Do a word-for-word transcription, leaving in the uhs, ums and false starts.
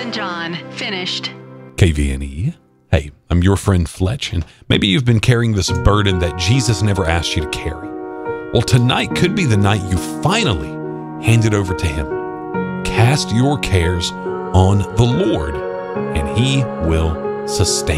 and John, finished. K V N E. Hey, I'm your friend Fletch, and maybe you've been carrying this burden that Jesus never asked you to carry. Well, tonight could be the night you finally hand it over to Him. Cast your cares on the Lord, and He will sustain.